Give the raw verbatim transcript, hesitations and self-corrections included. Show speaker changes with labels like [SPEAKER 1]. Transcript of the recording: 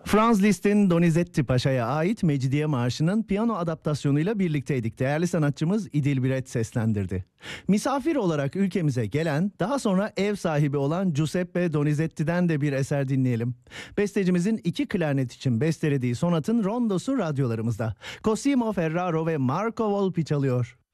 [SPEAKER 1] Franz Liszt'in Donizetti Paşa'ya ait Mecidiye Marşı'nın piyano adaptasyonuyla birlikteydik. Değerli sanatçımız İdil Biret seslendirdi. Misafir olarak ülkemize gelen, daha sonra ev sahibi olan Giuseppe Donizetti'den de bir eser dinleyelim. Bestecimizin iki klarnet için bestelediği sonatın rondosu radyolarımızda. Cosimo Ferraro ve Marco Volpi çalıyor.